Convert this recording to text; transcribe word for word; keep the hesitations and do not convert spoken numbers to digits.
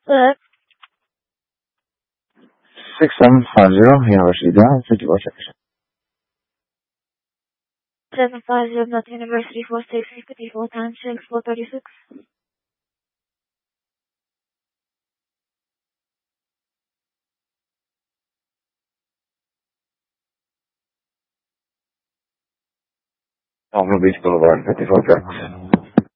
Uh, six seven five zero University Drive, fifty-four section. seven five zero North University, four six fifty-four times six, four thirty-six. Palm Beach Boulevard, fifty-four section.